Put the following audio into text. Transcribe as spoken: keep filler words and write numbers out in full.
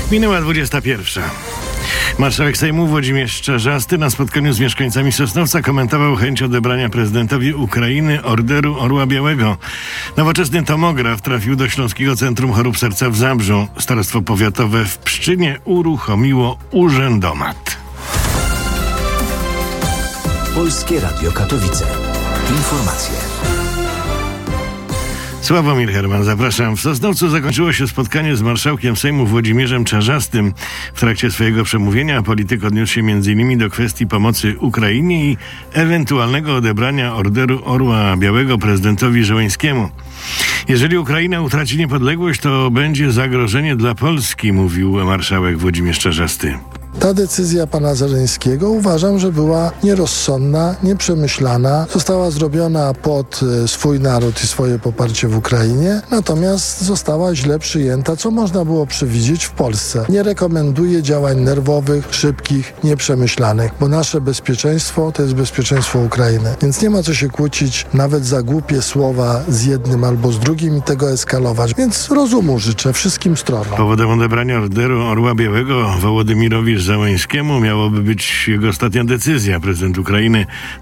Minęła dwudziesta pierwsza. Marszałek Sejmu Włodzimierz Czarzasty na spotkaniu z mieszkańcami Sosnowca komentował chęć odebrania prezydentowi Ukrainy Orderu Orła Białego. Nowoczesny tomograf trafił do Śląskiego Centrum Chorób Serca w Zabrzu. Starostwo Powiatowe w Pszczynie uruchomiło urzędomat. Polskie Radio Katowice. Informacje. Sławomir Herman, zapraszam. W Sosnowcu zakończyło się spotkanie z marszałkiem Sejmu Włodzimierzem Czarzastym. W trakcie swojego przemówienia polityk odniósł się między innymi do kwestii pomocy Ukrainie i ewentualnego odebrania Orderu Orła Białego prezydentowi Zełenskiemu. Jeżeli Ukraina utraci niepodległość, to będzie zagrożenie dla Polski, mówił marszałek Włodzimierz Czarzasty. Ta decyzja pana Zełenskiego uważam, że była nierozsądna, nieprzemyślana. Została zrobiona pod swój naród i swoje poparcie w Ukrainie, natomiast została źle przyjęta, co można było przewidzieć w Polsce. Nie rekomenduję działań nerwowych, szybkich, nieprzemyślanych, bo nasze bezpieczeństwo to jest bezpieczeństwo Ukrainy. Więc nie ma co się kłócić nawet za głupie słowa z jednym albo z drugim i tego eskalować. Więc rozumu życzę wszystkim stronom. Powodem odebrania Orderu Orła Białego Wołodymirowi Zełenskiemu miałoby być jego ostatnia decyzja. Prezydent Ukrainy